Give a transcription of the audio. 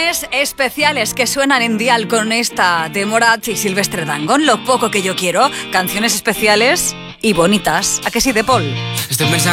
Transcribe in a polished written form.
Canciones especiales que suenan en Dial con esta de Morat y Silvestre Dangond, Lo poco que yo quiero. Canciones especiales y bonitas. ¿A que sí, de Paul? Estoy pensando